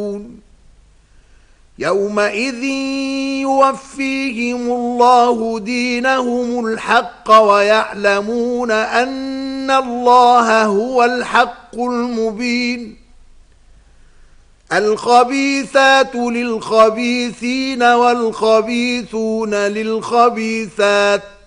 يومئذ يوفيهم الله دينهم الحق ويعلمون أن الله هو الحق المبين. الخبيثات للخبيثين والخبيثون للخبيثات